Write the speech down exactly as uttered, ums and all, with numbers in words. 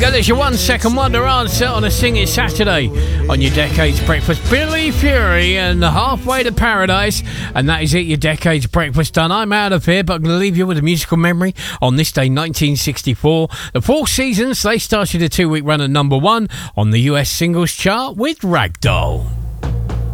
go, there's your one second wonder answer on a Singing Saturday on your Decades Breakfast. Billy Fury and Halfway to Paradise. And that is it, your Decades Breakfast done. I'm out of here, but I'm going to leave you with a musical memory on this day, nineteen sixty-four. The Four Seasons, they started a two-week run at number one on the U S singles chart with Ragdoll.